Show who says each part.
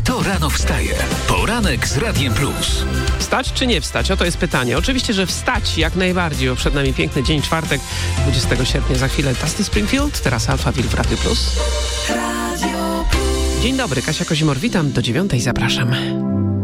Speaker 1: Kto rano wstaje? Poranek z Radiem Plus.
Speaker 2: Wstać czy nie wstać? Oto jest pytanie. Oczywiście, że wstać jak najbardziej, bo przed nami piękny dzień, czwartek, 20 sierpnia, za chwilę Dusty Springfield, teraz Alphaville w Radiu Plus. Dzień dobry, Kasia Kozimor, witam, do 9:00 zapraszam.